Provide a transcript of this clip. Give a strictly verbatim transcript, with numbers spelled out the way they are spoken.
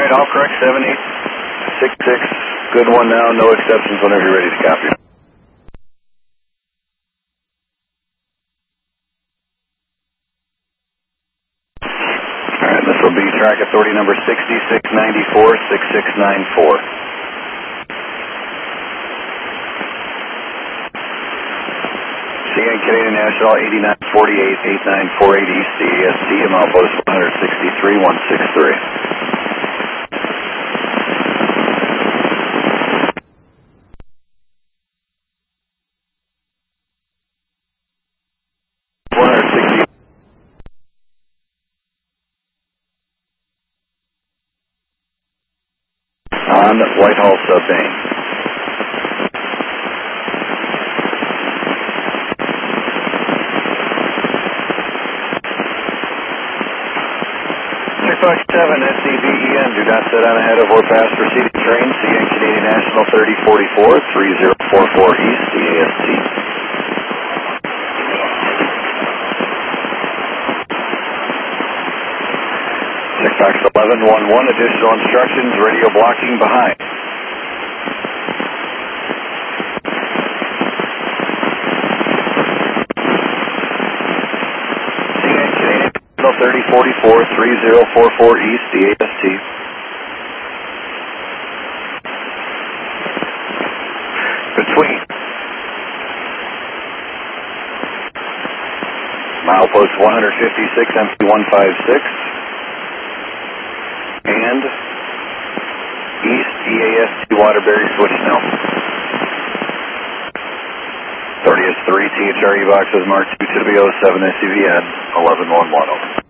right, all correct, seven eight six six. Good one now, no exceptions whenever you're ready to copy. All right, this will be track authority number sixty-six ninety-four, sixty-six ninety-four. C N Canadian National eighty-nine forty-eight, eighty-nine forty-eight East, C A S T, amount post one sixty-three one sixty-three. On Whitehall Subbane. six five seven S C V E N, do not set on ahead of or pass preceding train, C N Canadian National thirty forty-four, thirty forty-four East, C A S T. six Fox eleven one one, additional instructions, radio blocking behind. C N Canadian thirty forty-four, thirty forty-four East, C A S T. Between milepost one fifty-six, M P one fifty-six. And East E A S T Waterbury switch now. thirty is three, T H R E boxes marked two to the B oh seven S C V N eleven one one over.